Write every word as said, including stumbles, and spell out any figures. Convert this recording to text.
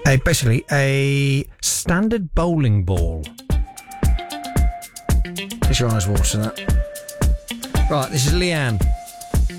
a basically a standard bowling ball. Get your eyes watering that. Right, this is Leanne.